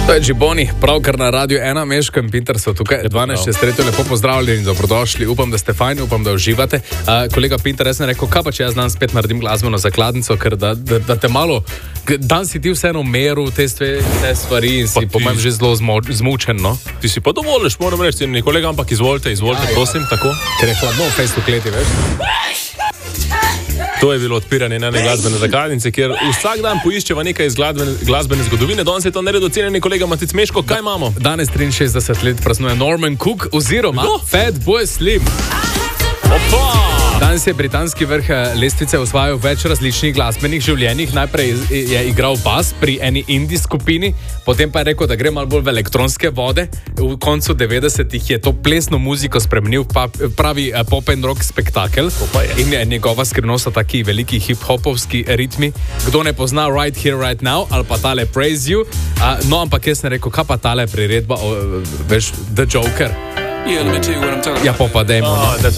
To je Džiboni, pravkar na Radio 1, Meško in Pinter so tukaj. 12.3. lepo pozdravljeni in dobrodošli. Upam, da ste fajni, upam, da uživate. Kolega Pinter, jaz sem rekel, kaj pa če jaz dan spet naredim glasbeno zakladnico, ker da te malo, dan si ti vseeno meru te stvari in si po mojem že zelo zmučen, no? Ti si pa dovoliš, moram reči, kolega, ampak izvolite, prosim, tako. Ker je hladno v Facebook leti, veš? To je bilo odpiranje ene glasbene zakladnice, kjer vsak dan poiščeva nekaj iz glasbene zgodovine. Danes je to naredil cenjeni kolega Matic Meško. Kaj imamo? Danes 63 let praznuje Norman Cook oziroma Fatboy Slim. Opa! Danes je britanski vrh lestvice osvajal več različnih glasbenih življenjih. Najprej je igral bas pri eni indie skupini, potem pa je rekel, da gre malo bolj v elektronske vode. V koncu 90-ih je to plesno muziko spremenil v pravi pop and rock spektakel. In njegova skrivnost so taki veliki hip-hopovski ritmi. Kdo ne pozna Right Here, Right Now ali pa tale Praise You. No, ampak jaz sem rekel, kaj pa tale priredba, veš, The Joker. Ja, pa dajmo.